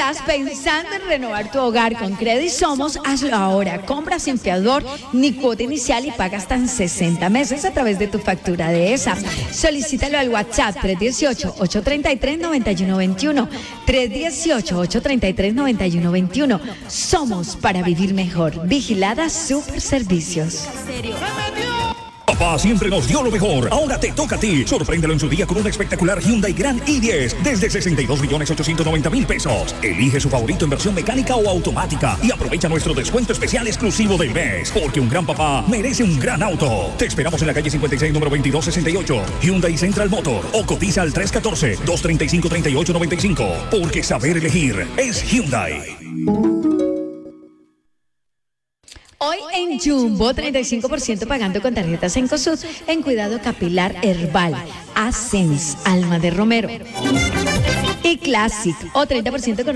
¿Estás pensando en renovar tu hogar con Credit Somos? Hazlo ahora. Compra sin fiador ni cuota inicial y paga hasta en 60 meses a través de tu factura de ESA. Solicítalo al WhatsApp 318-833-9121. 318-833-9121. Somos para vivir mejor. Vigilada Super Servicios. Papá siempre nos dio lo mejor. Ahora te toca a ti. Sorpréndelo en su día con un espectacular Hyundai Grand i10 desde 62.890.000 pesos. Elige su favorito en versión mecánica o automática y aprovecha nuestro descuento especial exclusivo del mes. Porque un gran papá merece un gran auto. Te esperamos en la calle 56, número 2268. Hyundai Central Motor o cotiza al 314-235-3895. Porque saber elegir es Hyundai. Hoy en Jumbo, 35% pagando con tarjetas Cencosud en cuidado capilar herbal, Ascens, Alma de Romero. Y Classic, o 30% con